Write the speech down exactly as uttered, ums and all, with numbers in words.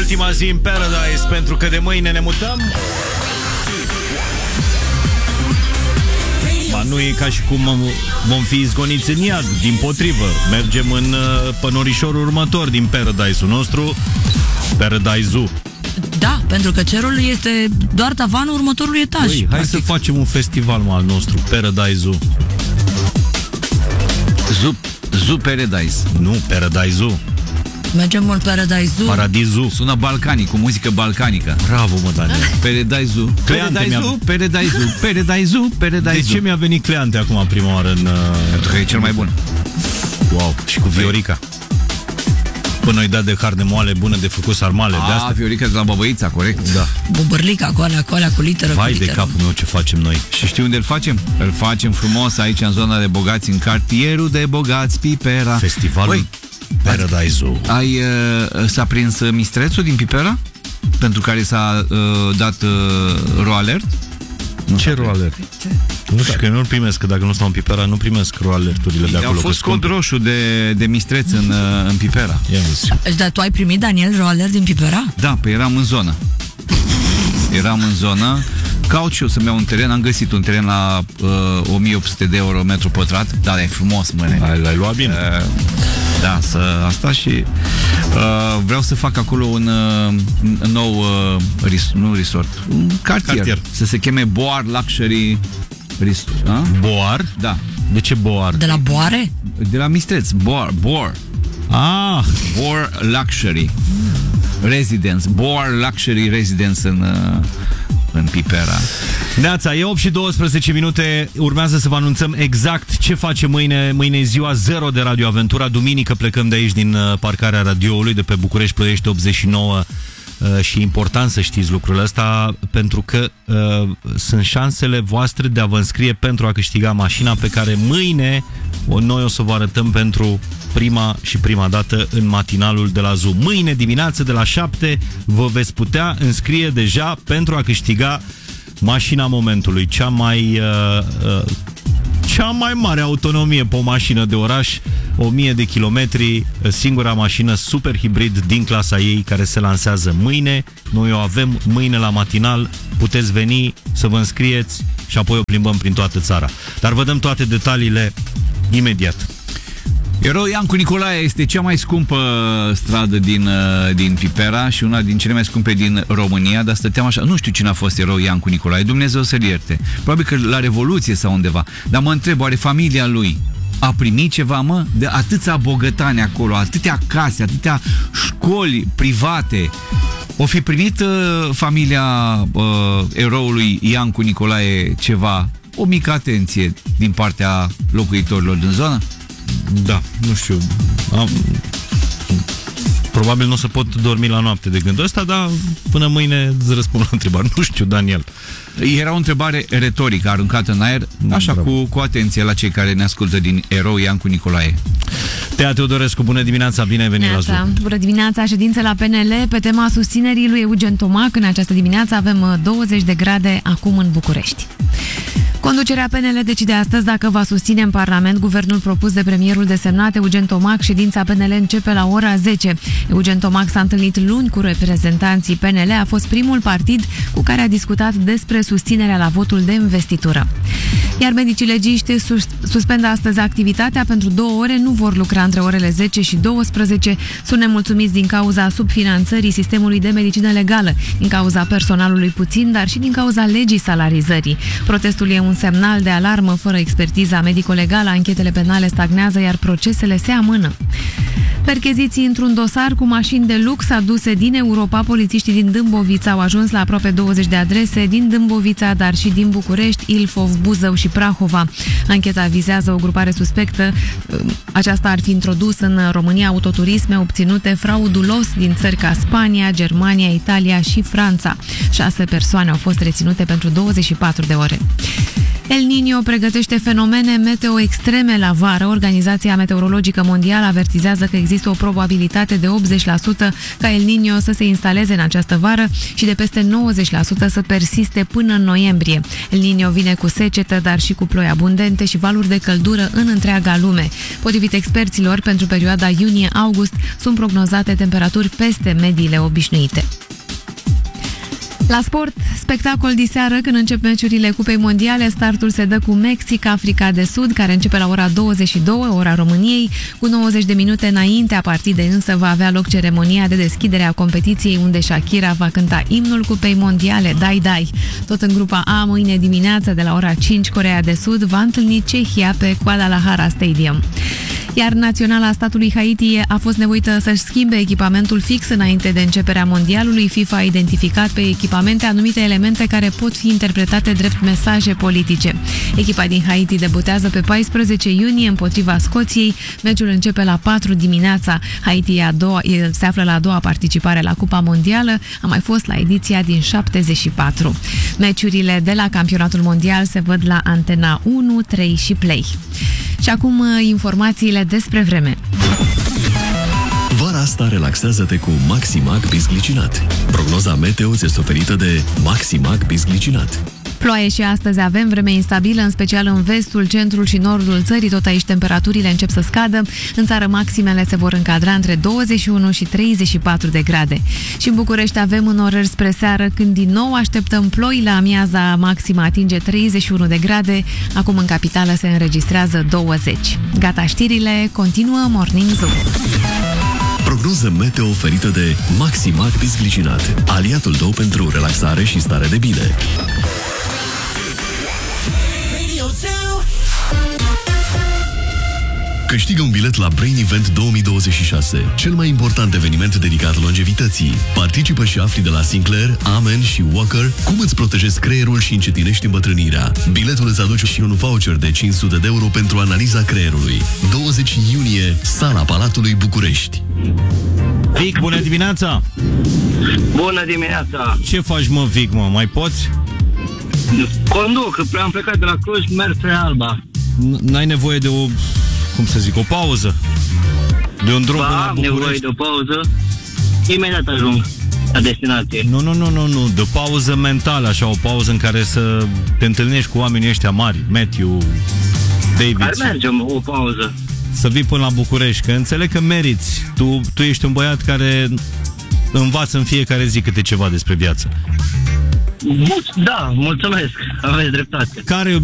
Ultima zi în Paradise, pentru că de mâine ne mutăm. Ba, nu e ca și cum vom fi izgoniți în iad, dimpotrivă. Mergem în pănorișorul următor din Paradise-ul nostru, Paradise-ul. Da, pentru că cerul este doar tavanul următorului etaj. Băi, hai practic. Să facem un festival al nostru, Paradise-ul. Zoo, Zoo Paradise. Nu, Paradise-ul. Mergem în Paradise-ul. Paradisul. Sună balcanic, cu muzică balcanică. Bravo, mă, Daniel. Paradise-ul. Paradise-ul, Paradise-ul, Paradise-ul, Paradise-ul. De ce mi-a venit Cleante acum prima oară în... Pentru că e cel mai bun. Wow, și cu Viorica. Până îi dat de carne moale, bună de făcut sarmale. A, de asta... Viorica de la Băbăița, corect. Da. Bubărlica, cu alea, cu alea, cu literă, Vai cu literă. de capul meu, ce facem noi. Și știi unde îl facem? Îl facem frumos aici, în zona de bogați, în cartierul de bogați, Pipera. Festivalul Băi, Paradise-ul. Ai, uh, s-a prins mistrețul din Pipera? Pentru care s-a uh, dat uh, ro alert? Nu ce ro alert? Nu știu, că eu nu-l primesc, că dacă nu stau în Pipera, nu primesc ro alerturile de acolo. A fost cod roșu de, de mistreț în, în Pipera. Dar tu ai primit, Daniel, ro alert din Pipera? Da, pe eram în zonă. Eram în zonă. Caut și eu să-mi iau un teren. Am găsit un teren la uh, o mie opt sute de euro metru pătrat. Da, e frumos, mă. L-ai luat bine. Uh, da, să, asta și uh, vreau să fac acolo un uh, nou uh, ris, nu resort, un cartier, cartier. Să se cheme Boar Luxury Resort. A? Boar? Da. De ce Boar? De la Boare? De la Mistreț. Boar. Boar. Ah. Boar Luxury Residence. Boar Luxury Residence în... Uh, în Pipera. Neața, e opt și douăsprezece minute. Urmează să vă anunțăm exact ce face mâine. Mâine e ziua zero de Radio Aventura. Duminică plecăm de aici din parcarea radioului, de pe București Ploiești optzeci și nouă. Și e important să știți lucrul ăsta, pentru că uh, sunt șansele voastre de a vă înscrie pentru a câștiga mașina pe care mâine noi o să vă arătăm pentru prima și prima dată în matinalul de la Zoo. Mâine dimineață de la șapte vă veți putea înscrie deja pentru a câștiga mașina momentului, cea mai uh, uh, cea mai mare autonomie pe o mașină de oraș, o mie de kilometri, singura mașină super hibrid din clasa ei care se lansează mâine. Noi o avem mâine la matinal, puteți veni să vă înscrieți și apoi o plimbăm prin toată țara. Dar vă dăm toate detaliile imediat. Erou Iancu Nicolae este cea mai scumpă stradă din, din Pipera și una din cele mai scumpe din România, dar stăteam așa, nu știu cine a fost erou Iancu Nicolae, Dumnezeu să-l ierte. Probabil că la Revoluție sau undeva. Dar mă întreb, oare familia lui a primit ceva, mă? De atâția bogătani acolo, atâtea case, atâtea școli private. O fi primit uh, familia uh, eroului Iancu Nicolae ceva, o mică atenție din partea locuitorilor din zonă? Da, nu știu. Am... Probabil nu o să pot dormi la noapte de gândul ăsta, dar până mâine îți răspund la întrebare. Nu știu, Daniel. Era o întrebare retorică aruncată în aer, așa cu, cu atenție la cei care ne ascultă din erou Iancu Nicolae. Tea Teodorescu, bună dimineața, bine ai venit la Zoo. Bună dimineața, ședință la P N L pe tema susținerii lui Eugen Tomac. În această dimineață avem douăzeci de grade acum în București. Conducerea P N L decide astăzi dacă va susține în Parlament guvernul propus de premierul desemnat Eugen Tomac. Ședința P N L începe la ora zece. Eugen Tomac s-a întâlnit luni cu reprezentanții P N L. A fost primul partid cu care a discutat despre susținerea la votul de investitură. Iar medicii legiști sus suspendă astăzi activitatea pentru două ore, nu vor lucra între orele zece și douăsprezece. Sunt nemulțumiți din cauza subfinanțării sistemului de medicină legală, din cauza personalului puțin, dar și din cauza legii salarizării. Protestul e un semnal de alarmă. Fără expertiza medico-legală, anchetele penale stagnează, iar procesele se amână. Percheziții într-un dosar cu mașini de lux aduse din Europa. Polițiștii din Dâmbovița au ajuns la aproape douăzeci de adrese din Dâmbovița, dar și din București, Ilfov, Buzău și Prahova. Ancheta vizează o grupare suspectă. Aceasta ar fi introdus în România autoturisme obținute fraudulos din țări ca Spania, Germania, Italia și Franța. Șase persoane au fost reținute pentru douăzeci și patru de ore. El Niño pregătește fenomene meteo extreme la vară. Organizația Meteorologică Mondială avertizează că există o probabilitate de optzeci la sută ca El Niño să se instaleze în această vară și de peste nouăzeci la sută să persiste până în noiembrie. El Niño vine cu secetă, dar și cu ploi abundente și valuri de căldură în întreaga lume. Potrivit experților, pentru perioada iunie-august sunt prognozate temperaturi peste mediile obișnuite. La sport, spectacol diseară când încep meciurile Cupei Mondiale. Startul se dă cu Mexic-Africa de Sud, care începe la ora douăzeci și două, ora României. Cu nouăzeci de minute înaintea partidei însă va avea loc ceremonia de deschidere a competiției, unde Shakira va cânta imnul Cupei Mondiale, Dai Dai. Tot în grupa A, mâine dimineață de la ora cinci, Coreea de Sud va întâlni Cehia pe Guadalajara Stadium. Iar naționala statului Haiti a fost nevoită să-și schimbe echipamentul fix înainte de începerea mondialului. FIFA a identificat pe echipamente anumite elemente care pot fi interpretate drept mesaje politice. Echipa din Haiti debutează pe paisprezece iunie împotriva Scoției. Meciul începe la patru dimineața. Haiti e a doua, e, se află la a doua participare la Cupa Mondială. A mai fost la ediția din șaptezeci și patru. Meciurile de la campionatul mondial se văd la Antena unu, trei și Play. Și acum informațiile despre vreme. Vara asta relaxează-te cu Maximac Bisglicinat. Prognoza meteo ți este oferită de Maximac Bisglicinat. Ploaie și astăzi avem, vreme instabilă, în special în vestul, centrul și nordul țării. Tot aici temperaturile încep să scadă. În țară maximele se vor încadra între douăzeci și unu și treizeci și patru de grade. Și în București avem în orări spre seară, când din nou așteptăm ploi. La amiaza maximă atinge treizeci și unu de grade. Acum în capitală se înregistrează douăzeci. Gata știrile, continuă Morning Zoo. Prognoză meteo oferită de Maximac Bisglicinat, aliatul tău pentru relaxare și stare de bine. Câștigă un bilet la Brain Event două mii douăzeci și șase, cel mai important eveniment dedicat longevității. Participă și afli de la Sinclair, Amen și Walker cum îți protejezi creierul și încetinești îmbătrânirea. Biletul îți aduce și un voucher de cinci sute de euro pentru analiza creierului. douăzeci iunie, Sala Palatului București. Vic, bună dimineața! Bună dimineața! Ce faci, mă, Vic, mă? Mai poți? Conduc, că am plecat de la Cluj, merg spre Alba. N-ai nevoie de o, cum să zic, o pauză? De un drum ba, până la am București? nevoie de o pauză. Imediat ajung la destinație. Nu, nu, nu, nu, nu, de o pauză mentală, așa, o pauză în care să te întâlnești cu oamenii ăștia mari, Matthew, David. Ar mergem o pauză. Să vii până la București, că înțeleg că meriți. Tu, tu ești un băiat care învață în fiecare zi câte ceva despre viață. Da, mulțumesc, aveți dreptate. Care